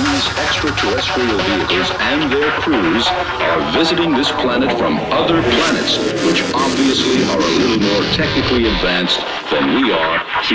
these extraterrestrial vehicles and their crews are visiting this planet from other planets, which obviously are a little more technically advanced than we are